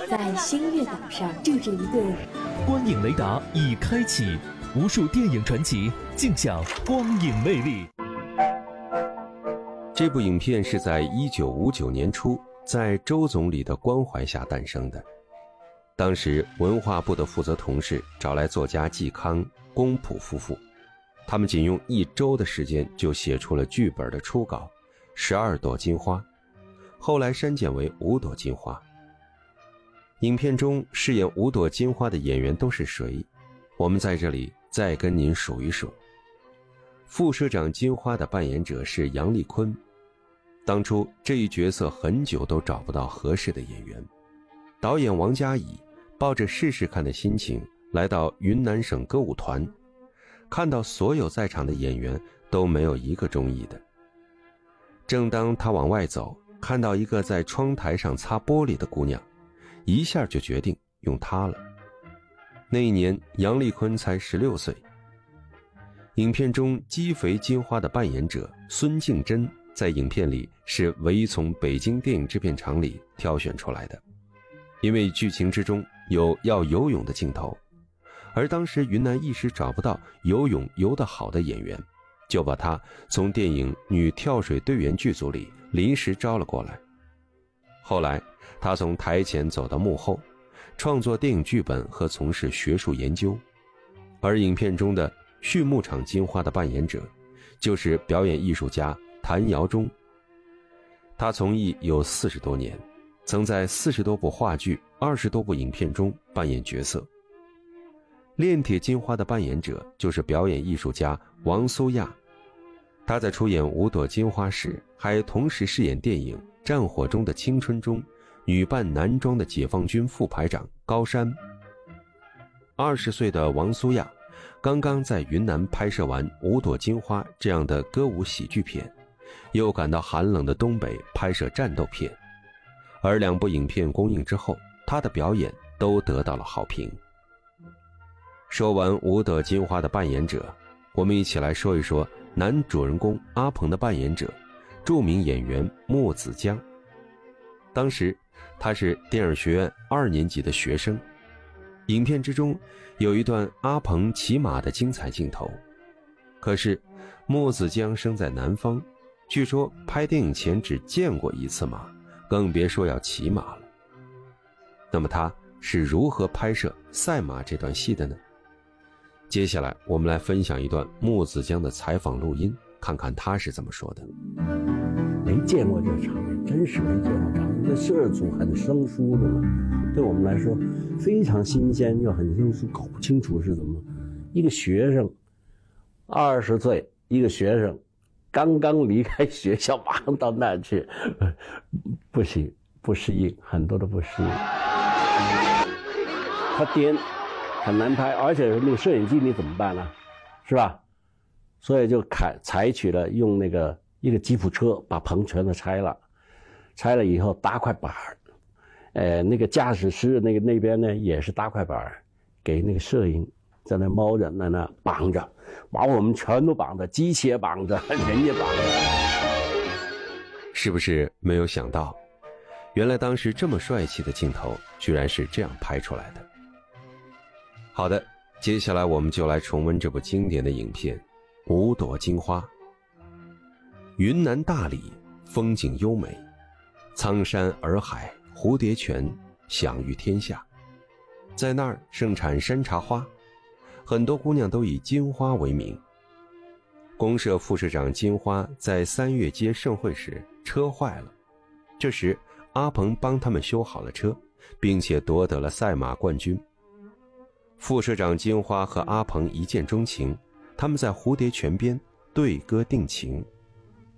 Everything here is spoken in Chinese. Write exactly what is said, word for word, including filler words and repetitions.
在星月岛上住着一对。 光影雷达已开启，无数电影传奇尽享光影魅力。 这部影片是在一九五九年初在周总理的关怀下诞生的。当时文化部的负责同事找来作家季康、龚朴夫妇，他们仅用一周的时间就写出了剧本的初稿《十二朵金花》，后来删减为五朵金花。影片中饰演五朵金花的演员都是谁？我们在这里再跟您数一数。副社长金花的扮演者是杨丽坤，当初这一角色很久都找不到合适的演员，导演王家乙抱着试试看的心情来到云南省歌舞团，看到所有在场的演员都没有一个中意的。正当他往外走，看到一个在窗台上擦玻璃的姑娘，一下就决定用她了。那一年杨丽坤才十六岁。影片中鸡肥金花的扮演者孙静珍在影片里是唯一从北京电影制片厂里挑选出来的，因为剧情之中有要游泳的镜头，而当时云南一时找不到游泳游得好的演员，就把他从电影《女跳水队员》剧组里临时招了过来。后来他从台前走到幕后，创作电影剧本和从事学术研究。而影片中的畜牧场金花的扮演者就是表演艺术家谭瑶中，他从艺有四十多年，曾在四十多部话剧、二十多部影片中扮演角色。炼铁金花的扮演者就是表演艺术家王苏亚，他在出演五朵金花时，还同时饰演电影《战火中的青春》中女扮男装的解放军副排长高山。二十岁的王苏亚刚刚在云南拍摄完《五朵金花》这样的歌舞喜剧片，又赶到寒冷的东北拍摄战斗片，而两部影片公映之后，他的表演都得到了好评。说完五朵金花的扮演者，我们一起来说一说男主人公阿鹏的扮演者，著名演员莫子江。当时他是电影学院二年级的学生。影片之中有一段阿鹏骑马的精彩镜头，可是莫子江生在南方，据说拍电影前只见过一次马，更别说要骑马了。那么他是如何拍摄赛马这段戏的呢？接下来我们来分享一段莫子江的采访录音，看看他是怎么说的。 没见过这场面，真是没见过场面。那摄组很生疏的嘛，对我们来说非常新鲜，又很生疏，搞不清楚是怎么。一个学生，二十岁，一个学生，刚刚离开学校，马上到那儿去，不行，不适应，很多的不适应。他颠，很难拍，而且那个摄影机你怎么办呢？是吧？所以就采采取了用那个一个吉普车把棚全都拆了，拆了以后搭块板，呃，那个驾驶室那个那边呢也是搭块板，给那个摄影在那猫着，在那绑着，把我们全都绑着，机器也绑着，人也绑着。 是不是没有想到，原来当时这么帅气的镜头居然是这样拍出来的？好的，接下来我们就来重温这部经典的影片《五朵金花》。云南大理风景优美，苍山洱海，蝴蝶泉享誉天下，在那儿盛产山茶花，很多姑娘都以金花为名。公社副社长金花在三月街盛会时车坏了，这时阿鹏帮他们修好了车，并且夺得了赛马冠军。副社长金花和阿鹏一见钟情，他们在蝴蝶泉边对歌定情。